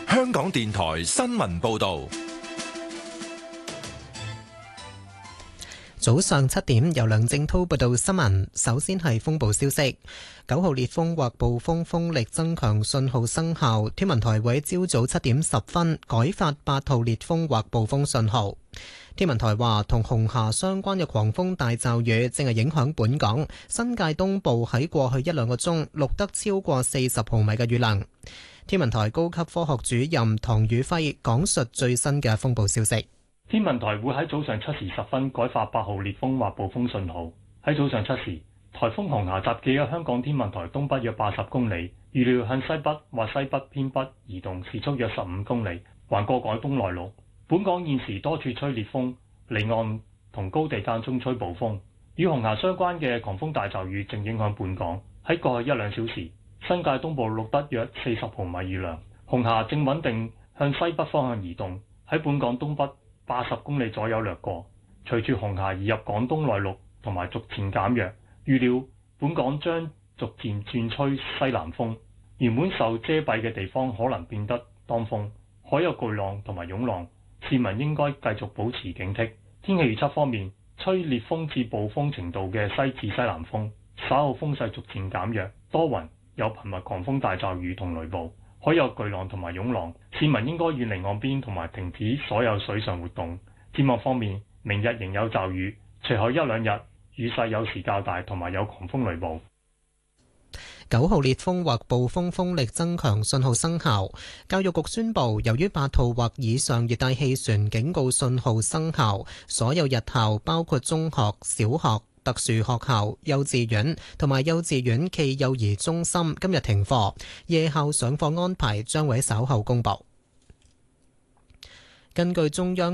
香港電台新聞報道。 早上7點，由梁正濤報道新聞。首先係風暴消息，9號烈風或暴風風力增強信號生效。天文台會朝早7點10分改發8號烈風或暴風信號。天文台話，同紅霞相關嘅狂風大驟雨正係影響本港，新界東部喺過去一兩個鐘錄得超過40毫米嘅雨量。天文台高級科學主任唐宇輝講述最新嘅風暴消息。 天文台會喺早上7時10分改發8號烈風或暴風信號。喺早上7時，颱風紅霞集結喺香港天文台東北約80公里，預料向西北或西北偏北移動，時速約15公里，橫過廣東內陸。本港現時多處吹烈風，離岸同高地間中吹暴風。與紅霞相關嘅狂風大驟雨正影響本港。喺過去一兩小時，新界東部錄得約40毫米雨量。紅霞正穩定向西北方向移動，喺本港東北80公里左右掠過。隨住紅霞移入廣東內陸同埋逐漸減弱，預料本港將逐漸轉吹西南風。原本受遮蔽嘅地方可能變得當風，海有巨浪同埋湧浪，市民應該繼續保持警惕。天氣預測方面，吹烈風至暴風程度嘅西至西南風，稍後風勢逐漸減弱，多雲，有頻密狂風大驟雨同雷暴，海有巨浪同埋湧浪，市民應該遠離岸邊同埋停止所有水上活動。展望方面，明日仍有驟雨，隨後一兩日雨勢有時較大，同埋有狂風雷暴。 9號烈風或暴風風力增強信號生效。教育局宣布，由於8號或以上熱帶氣旋警告信號生效，所有日校包括中學、小學、特殊學校、幼稚園同埋幼稚園暨幼兒中心今日停課，夜校上課安排將會喺稍後公佈。根據中央